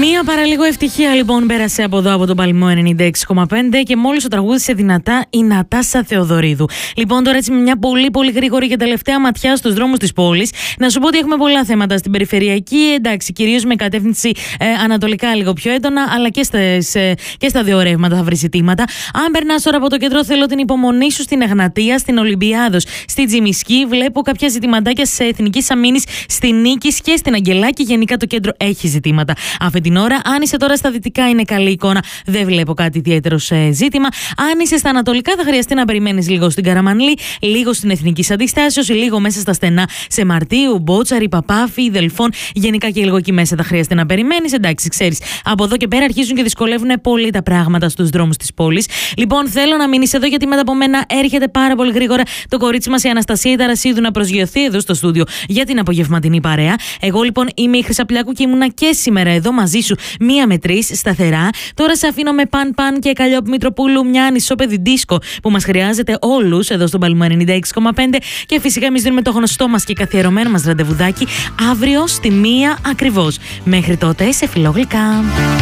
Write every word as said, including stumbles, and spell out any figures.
Μία παραλίγο ευτυχία λοιπόν πέρασε από εδώ από τον Παλμό ενενήντα έξι κόμμα πέντε και μόλις το τραγούδισε δυνατά η Νατάσα Θεοδωρίδου. Λοιπόν, τώρα έτσι με μια πολύ πολύ γρήγορη και τελευταία ματιά στους δρόμους της πόλης, να σου πω ότι έχουμε πολλά θέματα στην περιφερειακή, εντάξει, κυρίως με κατεύθυνση ε, ανατολικά λίγο πιο έντονα, αλλά και, στις, ε, και στα δύο ρεύματα θα βρει ζητήματα. Αν περνάς τώρα από το κέντρο, θέλω την υπομονή σου στην Εγνατία, στην Ολυμπιάδος, στη Τζιμισκή. Βλέπω κάποια ζητηματάκια σε Εθνικής Αμήνης, στην Νίκης και στην Αγγελάκη. Γενικά το κέντρο έχει ζητήματα αυτή την ώρα. Αν είσαι τώρα στα δυτικά, είναι καλή εικόνα. Δεν βλέπω κάτι ιδιαίτερο σε ζήτημα. Αν είσαι στα ανατολικά, θα χρειαστεί να περιμένεις λίγο στην Καραμανλή, λίγο στην Εθνική Αντιστάσεως, λίγο μέσα στα στενά σε Μαρτίου, Μπότσαρη, Παπάφη, Δελφών. Γενικά και λίγο εκεί μέσα θα χρειαστεί να περιμένεις. Εντάξει, ξέρεις, από εδώ και πέρα αρχίζουν και δυσκολεύουν πολύ τα πράγματα στους δρόμους της πόλης. Λοιπόν, θέλω να μείνεις εδώ, γιατί μετά από μένα έρχεται πάρα πολύ γρήγορα το κορίτσι μας η Αναστασία η Ταρασίδου να προσγειωθεί εδώ στο στούντιο για την απογευματινή παρέα. Εγώ λοιπόν είμαι η Χρυσαπλιάκου και ήμουνα και σήμερα εδώ μαζί σου μία με τρεις σταθερά. Τώρα σε αφήνω με Παν Παν και Καλλιόπη Μητροπούλου, μια ανισόπεδη δίσκο που μας χρειάζεται όλους εδώ στον Παλμό ενενήντα έξι κόμμα πέντε. Και φυσικά εμείς δίνουμε το γνωστό μας και καθιερωμένο μας ραντεβουδάκι αύριο στη μία ακριβώς. Μέχρι τότε, σε φιλόγλυκα.